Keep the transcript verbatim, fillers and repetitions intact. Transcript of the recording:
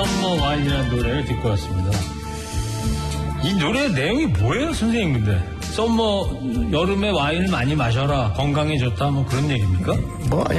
썸머 와인이라는 노래를 듣고 왔습니다. 이 노래 내용이 뭐예요, 선생님? 근데 썸머 여름에 와인을 많이 마셔라, 건강에 좋다, 뭐 그런 얘기입니까? 뭐